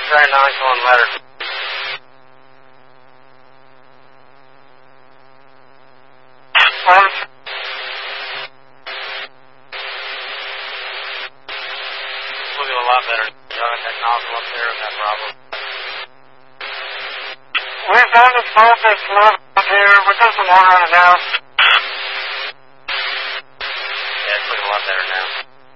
try 9 going better. We'll do a lot better. Driving that nozzle up there and that problem. We found a spot that's low up here. We got some water on it now. Yeah, it's looking a lot better now.